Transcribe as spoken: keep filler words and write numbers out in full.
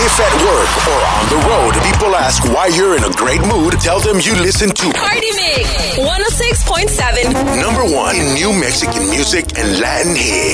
If at work or on the road, people ask why you're in a great mood, tell them you listen to Party Mix one oh six point seven. Number one in New Mexican music and Latin hits.